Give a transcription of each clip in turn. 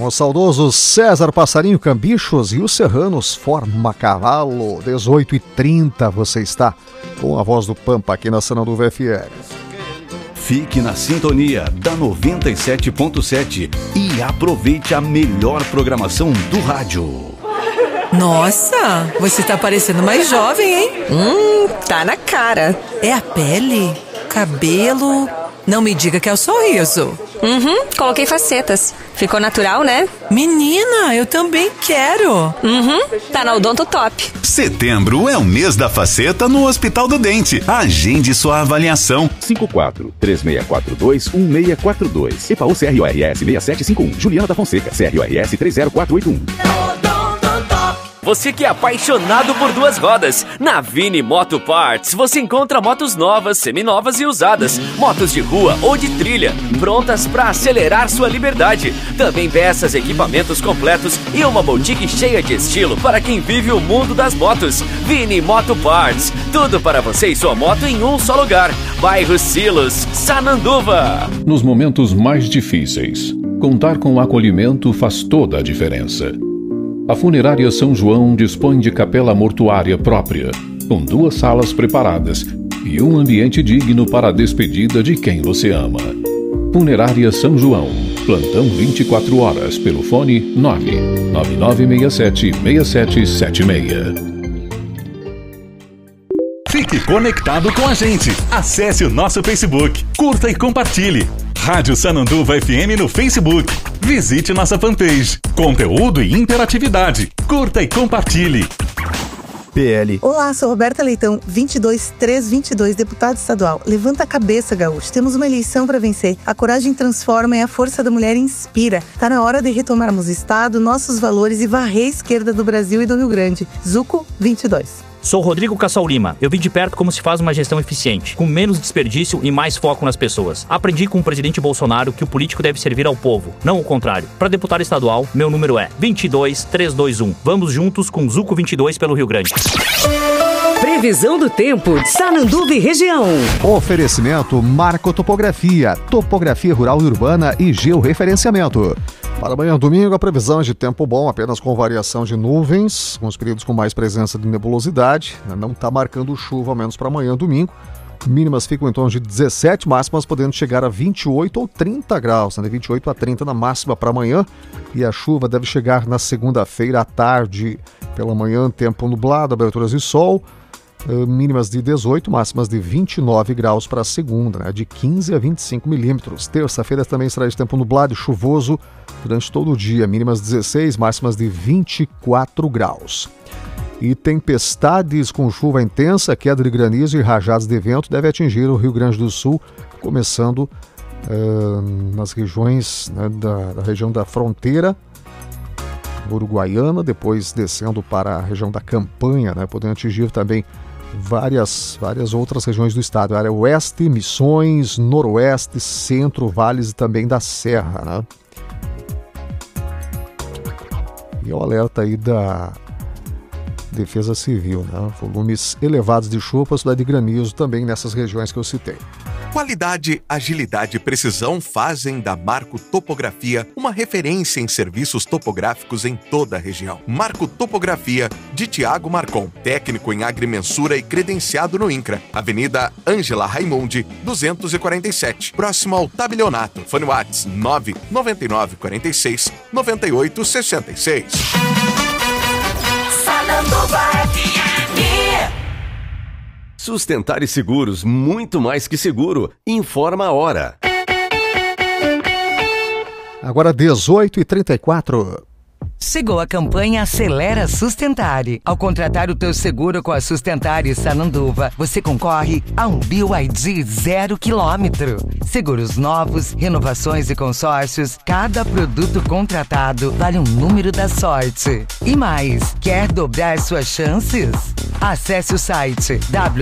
Com o saudoso César Passarinho Cambichos e os Serranos Forma Cavalo, 18h30, você está com a voz do Pampa aqui na Sananduva FM. Fique na sintonia da 97.7 e aproveite a melhor programação do rádio. Nossa, você tá parecendo mais jovem, hein? Tá na cara. É a pele? Cabelo? Não me diga que é o sorriso. Coloquei facetas. Ficou natural, né? Menina, eu também quero. Tá na Odonto Top. Setembro é o mês da faceta no Hospital do Dente. Agende sua avaliação. 54-3642-1642. EPAU CRORS 6751. Juliana da Fonseca. CRORS 30481. Você que é apaixonado por duas rodas, na Vini Moto Parts você encontra motos novas, seminovas e usadas, motos de rua ou de trilha, prontas para acelerar sua liberdade. Também peças, equipamentos completos e uma boutique cheia de estilo para quem vive o mundo das motos. Vini Moto Parts, tudo para você e sua moto em um só lugar. Bairro Silos, Sananduva. Nos momentos mais difíceis, contar com o acolhimento faz toda a diferença. A Funerária São João dispõe de capela mortuária própria, com 2 salas preparadas e um ambiente digno para a despedida de quem você ama. Funerária São João, plantão 24 horas pelo fone 99967-6776. Fique conectado com a gente. Acesse o nosso Facebook, curta e compartilhe. Rádio Sananduva FM no Facebook. Visite nossa fanpage. Conteúdo e interatividade. Curta e compartilhe. PL. Olá, sou Roberta Leitão, 22322, deputada estadual. Levanta a cabeça, gaúcho. Temos uma eleição para vencer. A coragem transforma e a força da mulher inspira. Tá na hora de retomarmos o Estado, nossos valores e varrer a esquerda do Brasil e do Rio Grande. Zuco 22. Sou Rodrigo Cassal Lima. Eu vi de perto como se faz uma gestão eficiente, com menos desperdício e mais foco nas pessoas. Aprendi com o presidente Bolsonaro que o político deve servir ao povo, não o contrário. Para deputado estadual, meu número é 22321. Vamos juntos com Zuco 22 pelo Rio Grande. Previsão do tempo de Sananduva e região. Oferecimento Marco Topografia, topografia rural e urbana e georreferenciamento. Para amanhã, domingo, a previsão é de tempo bom, apenas com variação de nuvens, com os períodos com mais presença de nebulosidade. Não está marcando chuva, ao menos para amanhã, domingo. Mínimas ficam em torno de 17, máximas podendo chegar a 28 ou 30 graus, né? De 28 a 30 na máxima para amanhã. E a chuva deve chegar na segunda-feira à tarde. Pela manhã, tempo nublado, aberturas de sol. Mínimas de 18, máximas de 29 graus para a segunda, né? De 15 a 25 milímetros. Terça-feira também será de tempo nublado e chuvoso durante todo o dia. Mínimas 16, máximas de 24 graus. E tempestades com chuva intensa, queda de granizo e rajadas de vento deve atingir o Rio Grande do Sul, começando nas regiões, né, da região da fronteira uruguaiana, depois descendo para a região da Campanha, né, podendo atingir também várias outras regiões do estado, área oeste, Missões, noroeste, centro, vales e também da Serra, né? E o alerta aí da Defesa Civil, né? Volumes elevados de chuva, possibilidade de granizo também nessas regiões que eu citei. Qualidade, agilidade e precisão fazem da Marco Topografia uma referência em serviços topográficos em toda a região. Marco Topografia, de Tiago Marcon, técnico em agrimensura e credenciado no INCRA. Avenida Ângela Raimundi, 247, próximo ao Tabelionato. Fone WhatsApp 99946 9866. Sananduva FM. Sustentar e Seguros, muito mais que seguro. Informa a hora. Agora 18h34. Chegou a campanha Acelera Sustentare. Ao contratar o teu seguro com a Sustentare Sananduva, você concorre a um BYD 0 km. Seguros novos, renovações e consórcios, cada produto contratado vale um número da sorte. E mais, quer dobrar suas chances? Acesse o site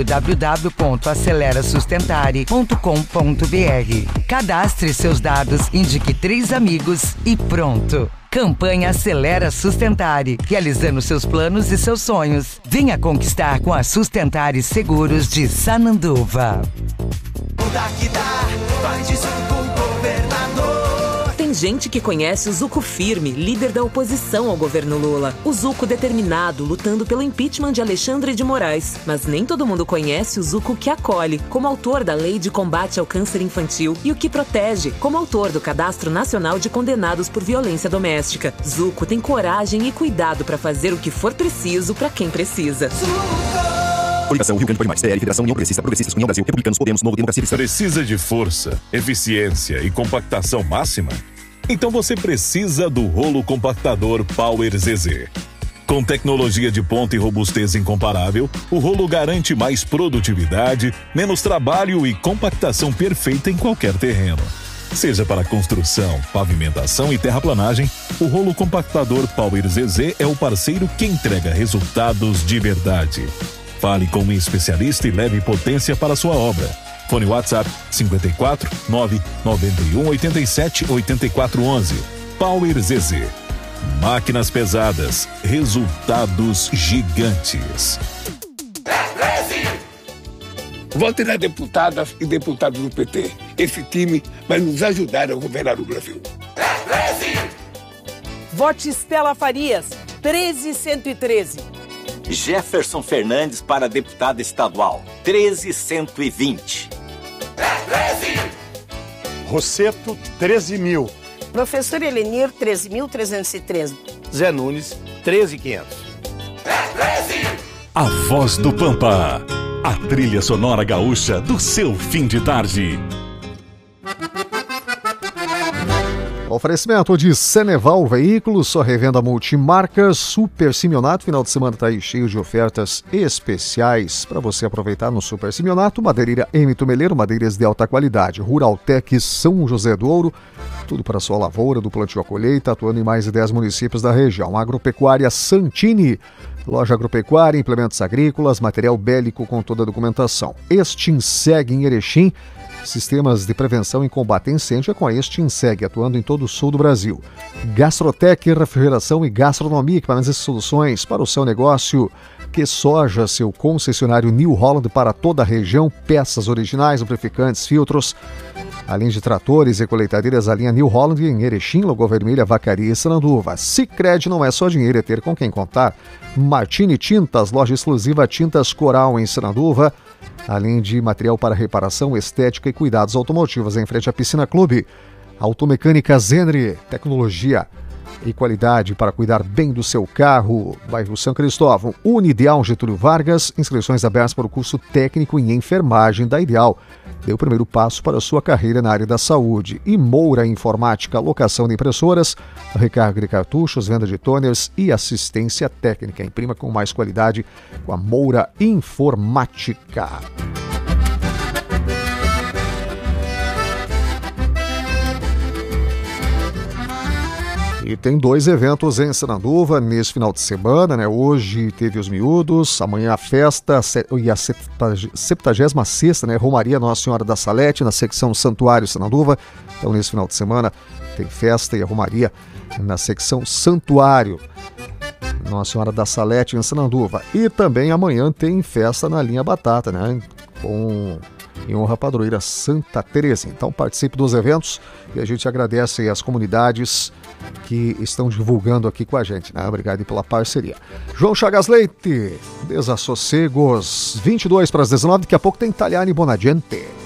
www.acelerasustentare.com.br. Cadastre seus dados, indique 3 amigos e pronto. Campanha Acelera Sustentare, realizando seus planos e seus sonhos. Venha conquistar com a Sustentare Seguros de Sananduva. Tem gente que conhece o Zucco firme, líder da oposição ao governo Lula. O Zucco determinado, lutando pelo impeachment de Alexandre de Moraes. Mas nem todo mundo conhece o Zucco que acolhe, como autor da Lei de Combate ao Câncer Infantil, e o que protege, como autor do Cadastro Nacional de Condenados por Violência Doméstica. Zucco tem coragem e cuidado para fazer o que for preciso para quem precisa. Coligação Rio Grande Pode Mais, TR, Federação União Progressista, Progressistas, União Brasil, Republicanos, Podemos, Novo Democracia Cristã. Precisa de força, eficiência e compactação máxima? Então você precisa do rolo compactador Power ZZ. Com tecnologia de ponta e robustez incomparável, o rolo garante mais produtividade, menos trabalho e compactação perfeita em qualquer terreno. Seja para construção, pavimentação e terraplanagem, o rolo compactador Power ZZ é o parceiro que entrega resultados de verdade. Fale com um especialista e leve potência para a sua obra. Fone WhatsApp 54 991 87 84 11. Power ZZ. Máquinas pesadas, resultados gigantes. Vote nas deputadas e deputados do PT. Esse time vai nos ajudar a governar o Brasil. Vote Estela Farias, 13113. Jefferson Fernandes para deputado estadual, 13120. Rosseto, 13.000. Professor Elenir, 13.313. Zé Nunes, 13.500. A Voz do Pampa, a trilha sonora gaúcha do seu fim de tarde. Oferecimento de Ceneval Veículos, sua revenda multimarcas, Super Simeonato. Final de semana está aí cheio de ofertas especiais para você aproveitar no Super Simeonato. Madeireira M. Tumeleiro, madeiras de alta qualidade. Ruraltec São José do Ouro, tudo para a sua lavoura, do plantio à colheita, atuando em mais de 10 municípios da região. Agropecuária Santini, loja agropecuária, implementos agrícolas, material bélico com toda a documentação. Extinseg em Erechim, sistemas de prevenção e combate a incêndio é com a Extinseg, atuando em todo o sul do Brasil. Gastrotec, refrigeração e gastronomia, equipamentos e soluções para o seu negócio. Que Soja, seu concessionário New Holland para toda a região, peças originais, lubrificantes, filtros, além de tratores e colheitadeiras, a linha New Holland em Erechim, Lagoa Vermelha, Vacaria e Sananduva. Sicredi não é só dinheiro, é ter com quem contar. Martini Tintas, loja exclusiva Tintas Coral em Sananduva, além de material para reparação, estética e cuidados automotivos em frente à Piscina Clube. Automecânica Zenri, tecnologia e qualidade para cuidar bem do seu carro. Bairro São Cristóvão. Unideal Getúlio Vargas, inscrições abertas para o curso técnico em enfermagem da Ideal. Dê o primeiro passo para a sua carreira na área da saúde. E Moura Informática, locação de impressoras, recarga de cartuchos, venda de toners e assistência técnica. Imprima com mais qualidade com a Moura Informática. E tem 2 eventos em Sananduva nesse final de semana, né? Hoje teve os miúdos, amanhã a festa e a 76ª, né? Romaria Nossa Senhora da Salete, na secção Santuário Sananduva. Então nesse final de semana tem festa e a Romaria na secção Santuário Nossa Senhora da Salete em Sananduva. E também amanhã tem festa na linha Batata, né? Em honra à padroeira Santa Teresa. Então participe dos eventos e a gente agradece as comunidades que estão divulgando aqui com a gente, né? Obrigado pela parceria. João Chagas Leite, Desassossegos, 22 para as 19, daqui a pouco tem Italiani Bonagente.